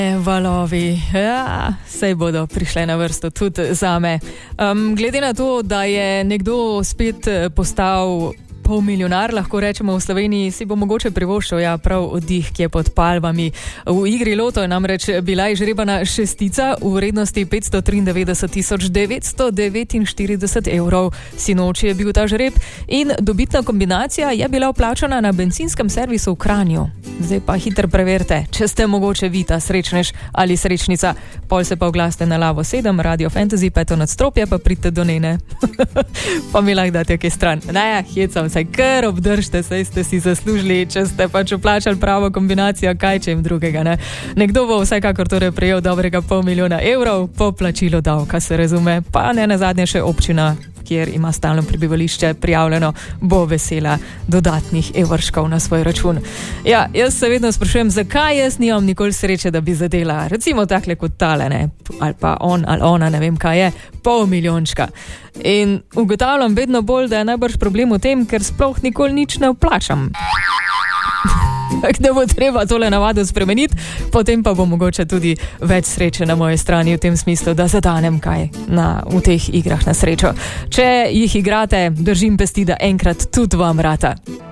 Valovi, ja, sej bodo prišle na vrsto tudi zame. Glede na to, da je nekdo spet postal polmilijonar, lahko rečemo v Sloveniji, si bo mogoče privoščil prav oddih, ki je pod palmami. V igri Loto je namreč bila izžrebana šestica v vrednosti 593.949 evrov. Sinoči je bil ta žreb in dobitna kombinacija je bila vplačana na bencinskem servisu v Kranju. Zdaj pa hitro preverite, če ste mogoče vi ta srečnež ali srečnica. Pol se pa oglaste na Lavo 7, Radio Fantasy, 5. nadstropje, pa pridite do Nene. Pa mi lahko date kaj stran. Ne, hecam se, kar obdržite, saj ste si zaslužili, če ste pač vplačali pravo kombinacijo, kaj če jim drugega, ne. Nekdo bo vsekakor torej prejel dobrega 500 000 evrov po plačilu davka, se razume, pa ne nazadnje še občina, kjer ima stalno prebivališče prijavljeno, bo vesela dodatnih evrškov na svoj račun. Ja, jaz se vedno sprašujem, zakaj jaz nimam nikoli sreče, da bi zadela, recimo takle kot tale, ne, ali pa on ali ona, ne vem kaj je, 500 000. In ugotavljam vedno bolj, da je najbrž problem v tem, ker sploh nikoli nič ne vplačam. Da bo treba tole navado spremeniti, potem pa bo mogoče tudi več sreče na moje strani v tem smislu, da zadanem kaj v teh igrah na srečo. Če jih igrate, držim pesti, da enkrat tudi vam rata.